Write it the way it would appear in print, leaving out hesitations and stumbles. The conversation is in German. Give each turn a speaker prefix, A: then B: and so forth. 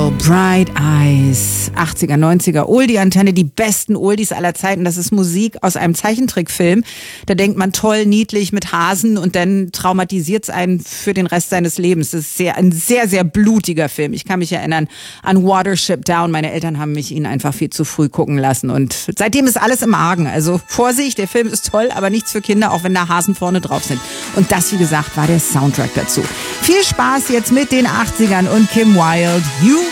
A: Girl, Bright Eyes, 80er, 90er, Oldie-Antenne, die besten Oldies aller Zeiten. Das ist Musik aus einem Zeichentrickfilm. Da denkt man toll, niedlich mit Hasen und dann traumatisiert es einen für den Rest seines Lebens. Das ist ein sehr, sehr blutiger Film. Ich kann mich erinnern an Watership Down. Meine Eltern haben mich ihn einfach viel zu früh gucken lassen und seitdem ist alles im Argen. Also Vorsicht, der Film ist toll, aber nichts für Kinder, auch wenn da Hasen vorne drauf sind. Und das, wie gesagt, war der Soundtrack dazu. Viel Spaß jetzt mit den 80ern und Kim Wilde. You